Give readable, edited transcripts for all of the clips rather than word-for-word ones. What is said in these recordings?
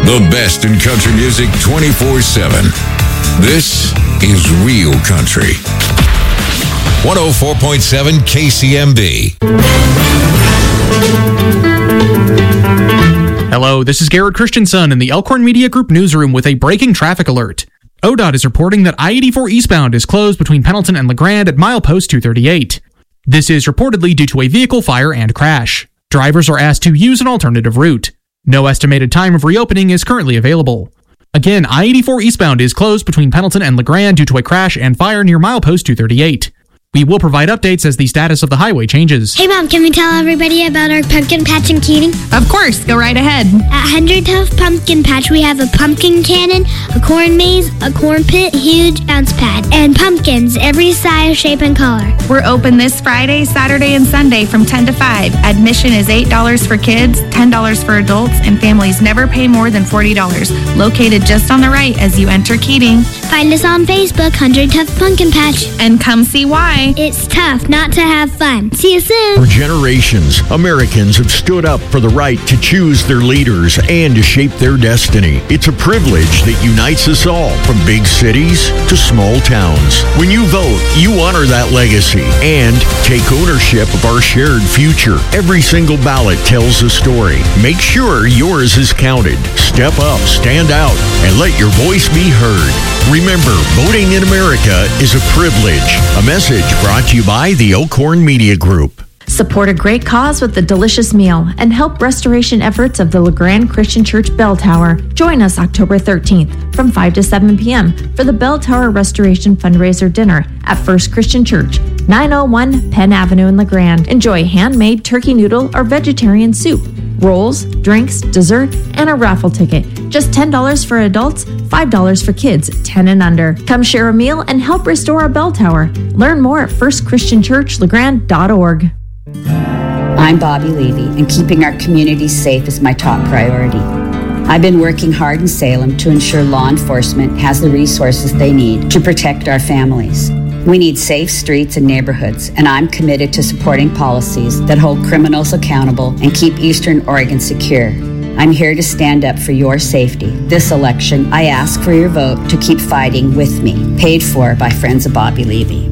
The best in country music 24/7. This is Real Country. 104.7 KCMB. Hello, this is Garrett Christensen in the Elkhorn Media Group newsroom with a breaking traffic alert. ODOT is reporting that I-84 eastbound is closed between Pendleton and LeGrand at milepost 238. This is reportedly due to a vehicle fire and crash. Drivers are asked to use an alternative route. No estimated time of reopening is currently available. Again, I-84 eastbound is closed between Pendleton and LeGrand due to a crash and fire near milepost 238. We will provide updates as the status of the highway changes. Hey Mom, can we tell everybody about our pumpkin patch in Keating? Of course, go right ahead. At 100 Tuff Pumpkin Patch, we have a pumpkin cannon, a corn maze, a corn pit, huge bounce pad, and pumpkins every size, shape, and color. We're open this Friday, Saturday, and Sunday from 10 to 5. Admission is $8 for kids, $10 for adults, and families never pay more than $40. Located just on the right as you enter Keating. Find us on Facebook, 100 Tuff Pumpkin Patch. And come see why. It's tough not to have fun. See you soon. For generations, Americans have stood up for the right to choose their leaders and to shape their destiny. It's a privilege that unites us all, from big cities to small towns. When you vote, you honor that legacy and take ownership of our shared future. Every single ballot tells a story. Make sure yours is counted. Step up, stand out, and let your voice be heard. Remember, voting in America is a privilege. A message brought to you by the Elkhorn Media Group. Support a great cause with a delicious meal and help restoration efforts of the LeGrand Christian Church Bell Tower. Join us October 13th from 5 to 7 p.m. for the Bell Tower Restoration Fundraiser Dinner at First Christian Church, 901 Penn Avenue in LeGrand. Enjoy handmade turkey noodle or vegetarian soup, rolls, drinks, dessert, and a raffle ticket. Just $10 for adults, $5 for kids 10 and under. Come share a meal and help restore our bell tower. Learn more at firstchristianchurchlegrand.org. I'm Bobby Levy, and keeping our communities safe is my top priority. I've been working hard in Salem to ensure law enforcement has the resources they need to protect our families. We need safe streets and neighborhoods, and I'm committed to supporting policies that hold criminals accountable and keep Eastern Oregon secure. I'm here to stand up for your safety. This election, I ask for your vote to keep fighting with me. Paid for by Friends of Bobby Levy.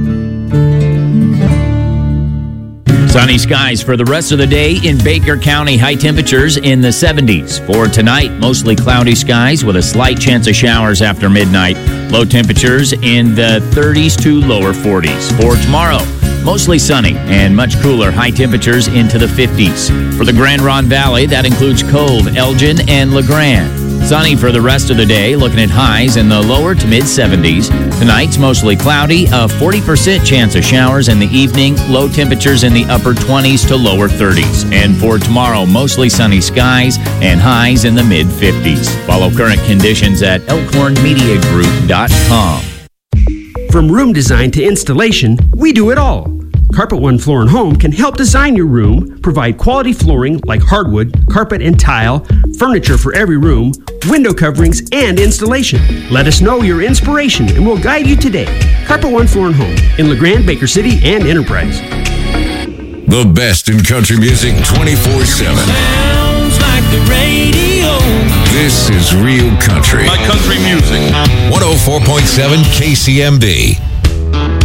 Sunny skies for the rest of the day in Baker County. High temperatures in the 70s. For tonight, mostly cloudy skies with a slight chance of showers after midnight. Low temperatures in the 30s to lower 40s. For tomorrow, mostly sunny and much cooler. High temperatures into the 50s. For the Grand Ronde Valley, that includes Cove, Elgin, and LeGrand. Sunny for the rest of the day, looking at highs in the lower to mid-70s. Tonight's mostly cloudy, a 40% chance of showers in the evening, low temperatures in the upper 20s to lower 30s. And for tomorrow, mostly sunny skies and highs in the mid-50s. Follow current conditions at elkhornmediagroup.com. From room design to installation, we do it all. Carpet One Floor and Home can help design your room, provide quality flooring like hardwood, carpet and tile, furniture for every room, window coverings, and installation. Let us know your inspiration and we'll guide you today. Carpet One Floor and Home in LeGrand, Baker City, and Enterprise. The best in country music 24/7. Sounds like the radio. This is Real Country. My country music. 104.7 KCMB.